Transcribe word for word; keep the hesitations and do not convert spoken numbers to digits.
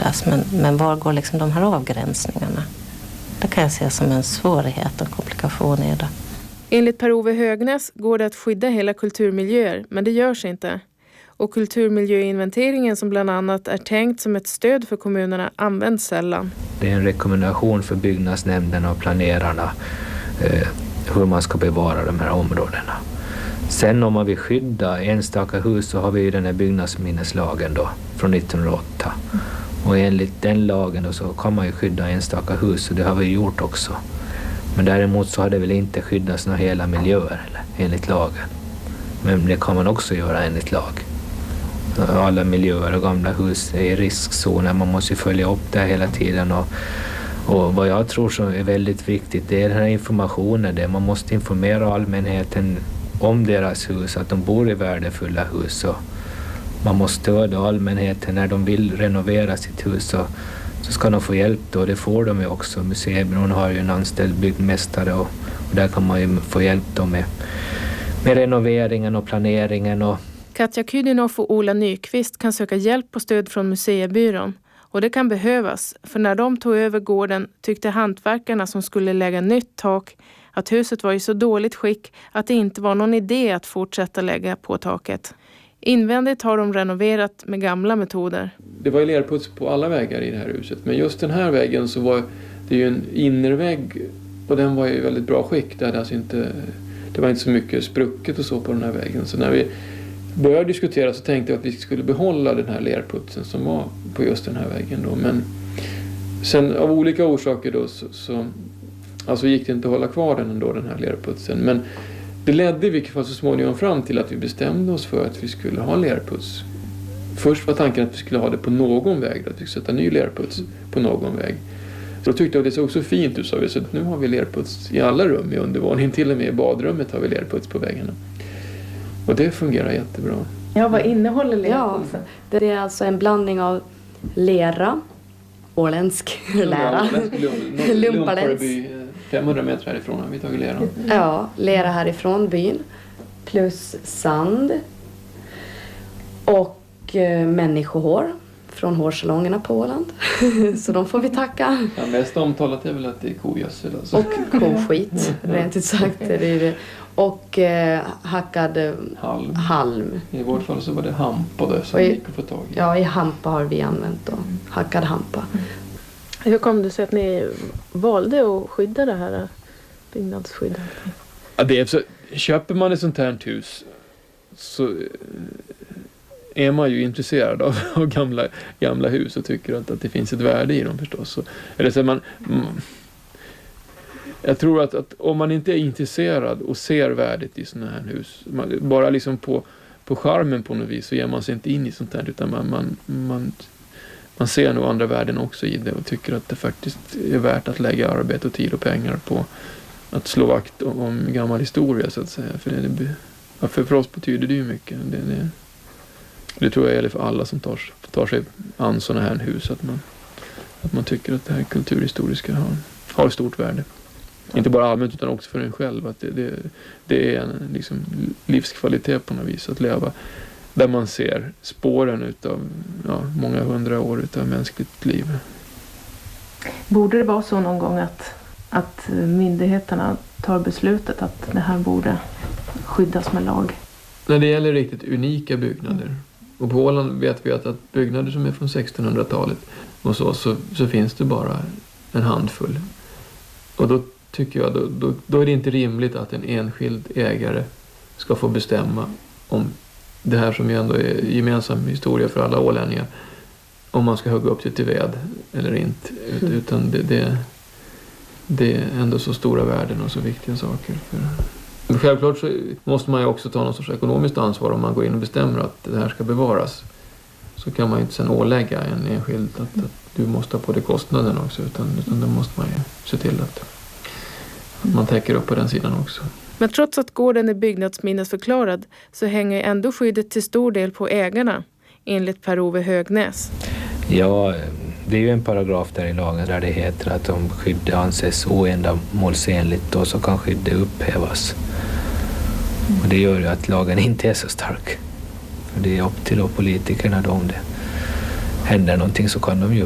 skyddas. Men, men var går liksom de här avgränsningarna? Det kan jag se som en svårighet och komplikation i det. Enligt Per-Ove Högnäs går det att skydda hela kulturmiljöer, men det görs inte. Och kulturmiljöinventeringen som bland annat är tänkt som ett stöd för kommunerna används sällan. Det är en rekommendation för byggnadsnämnderna och planerarna eh, hur man ska bevara de här områdena. Sen om man vill skydda enstaka hus så har vi ju den här byggnadsminneslagen då från nittonhundraåtta. Och enligt den lagen då så kan man ju skydda enstaka hus och det har vi gjort också. Men däremot så har det väl inte skyddats några hela miljöer eller, enligt lagen. Men det kan man också göra enligt lag. Alla miljöer och gamla hus är i riskzoner. Man måste ju följa upp det hela tiden. Och, och vad jag tror som är väldigt viktigt det är den här informationen. Där man måste informera allmänheten om deras hus. Att de bor i värdefulla hus. Och man måste stödja allmänheten när de vill renovera sitt hus. Så, så ska de få hjälp då. Det får de ju också. Museibyrån har ju en anställd byggmästare. Och, och där kan man ju få hjälp då med, med renoveringen och planeringen och Katja Kydinoff och Ola Nyqvist kan söka hjälp och stöd från Museibyrån. Och det kan behövas, för när de tog över gården tyckte hantverkarna som skulle lägga nytt tak att huset var i så dåligt skick att det inte var någon idé att fortsätta lägga på taket. Invändigt har de renoverat med gamla metoder. Det var ju lerputs på alla väggar i det här huset, men just den här väggen så var det ju en innervägg och den var i väldigt bra skick. Det, hade alltså inte, det var inte så mycket sprucket och så på den här väggen. Så när vi började diskutera så tänkte jag att vi skulle behålla den här lerputsen som var på just den här väggen då. Men sen av olika orsaker då så, så alltså gick det inte att hålla kvar den ändå, den här lerputsen. Men det ledde i vilket fall så småningom fram till att vi bestämde oss för att vi skulle ha lerputs. Först var tanken att vi skulle ha det på någon väg, att vi skulle sätta ny lerputs på någon väg. Så då tyckte jag att det såg så fint ut, så vi, så nu har vi lerputs i alla rum i undervåningen, till och med i badrummet har vi lerputs på väggarna. Och det fungerar jättebra. Ja, vad innehåller lerputsen? Ja, det är alltså en blandning av lera, åländsk lera, lumpalens. femhundra meter härifrån har vi tagit lera. Ja, lera härifrån byn. Plus sand. Och eh, människohår från hårsalongerna på Åland. Så de får vi tacka. Ja, mest omtalat är väl att det är kogödsel. Alltså. Och koskit, rent ut sagt. Det är det. Och eh, hackad halm. halm. I vårt fall så var det hampa där som i, gick att få tag i. Ja, i hampa har vi använt då. Hackad hampa. Mm. Hur kom det sig att ni valde att skydda det här byggnadsskyddet? Ja, det är så, köper man ett sånt här hus så är man ju intresserad av, av gamla, gamla hus och tycker att, att det finns ett värde i dem förstås. Så, eller så man... Mm, jag tror att, att om man inte är intresserad och ser värdet i sådana här hus, man, bara liksom på, på charmen på något vis så ger man sig inte in i sånt här utan man, man, man, man ser nog andra värden också i det och tycker att det faktiskt är värt att lägga arbete och tid och pengar på att slå vakt om, om gammal historia så att säga. För, det, det, för oss betyder det ju mycket. Det, det, det tror jag gäller för alla som tar, tar sig an sådana här hus att man, att man tycker att det här kulturhistoriska har, har stort värde. Inte bara allmänt utan också för en själv. Att det, det, det är en liksom, livskvalitet på något vis att leva. Där man ser spåren utav ja, många hundra år utav mänskligt liv. Borde det vara så någon gång att, att myndigheterna tar beslutet att det här borde skyddas med lag? När det gäller riktigt unika byggnader. Och på Åland vet vi att, att byggnader som är från sextonhundratalet och så, så, så finns det bara en handfull. Och då tycker jag, då, då, då är det inte rimligt att en enskild ägare ska få bestämma om det här som ju ändå är gemensam historia för alla ålänningar, om man ska hugga upp det till ved eller inte. Mm. Utan det, det, det är ändå så stora värden och så viktiga saker. För. Självklart så måste man ju också ta någon sorts ekonomiskt ansvar om man går in och bestämmer att det här ska bevaras. Så kan man ju inte sen ålägga en enskild att, att du måste ha på det kostnaden också, utan, utan då måste man ju se till att man täcker upp på den sidan också. Men trots att gården är byggnadsminnesförklarad så hänger ändå skyddet till stor del på ägarna, enligt Per-Ove Högnäs. Ja, det är ju en paragraf där i lagen där det heter att om skyddet anses oändamålsenligt då så kan skyddet upphävas. Mm. Och det gör ju att lagen inte är så stark. För det är upp till då politikerna då, om det händer någonting så kan de ju